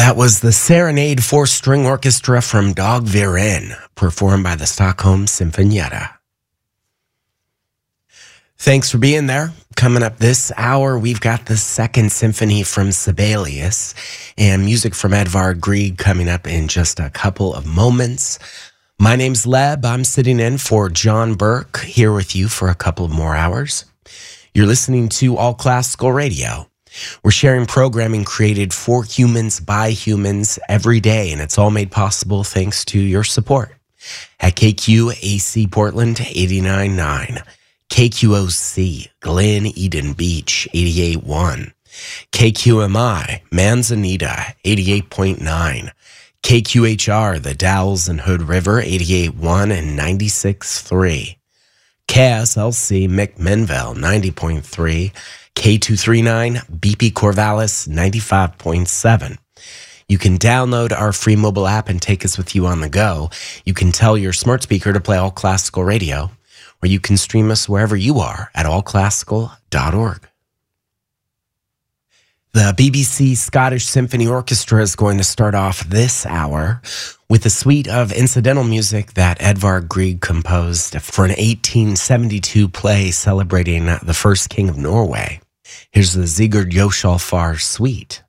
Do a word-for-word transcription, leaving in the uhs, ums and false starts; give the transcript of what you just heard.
That was the Serenade four-string orchestra from Dag Viren, performed by the Stockholm Sinfonietta. Thanks for being there. Coming up this hour, we've got the second symphony from Sibelius and music from Edvard Grieg coming up in just a couple of moments. My name's Leb. I'm sitting in for John Burke, here with you for a couple of more hours. You're listening to All Classical Radio. We're sharing programming created for humans by humans every day, and it's all made possible thanks to your support. At K Q A C Portland eighty-nine point nine, K Q O C Glen Eden Beach eighty-eight point one, K Q M I Manzanita eighty-eight point nine, K Q H R The Dalles and Hood River eighty-eight point one and ninety-six point three, K S L C McMinnville ninety point three, K two thirty-nine B P Corvallis ninety-five point seven. You can download our free mobile app and take us with you on the go. You can tell your smart speaker to play All Classical Radio, or you can stream us wherever you are at all classical dot org. The B B C Scottish Symphony Orchestra is going to start off this hour with a suite of incidental music that Edvard Grieg composed for an eighteen seventy-two play celebrating the first king of Norway. Here's the Sigurd Josolfar Suite.